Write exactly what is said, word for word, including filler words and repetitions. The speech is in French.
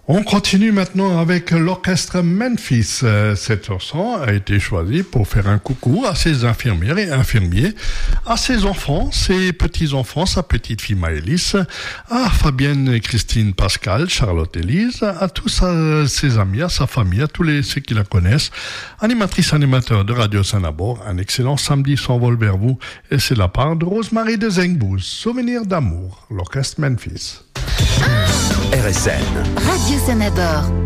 On continue maintenant avec l'orchestre Memphis. Cette chanson a été choisie pour faire un coucou à ses infirmières et infirmiers, à ses enfants, ses petits-enfants, sa petite fille Maëlys, à Fabienne, Christine, Pascal, Charlotte, Élise, à tous ses amis, à sa famille, à tous les, ceux qui la connaissent. Animatrice, animateur de Radio Saint-Nabor, un excellent samedi s'envole vers vous et c'est la part de Rosemarie de Zengbouz. Souvenir d'amour, l'orchestre Memphis. R S N Radio Saint-Nabor.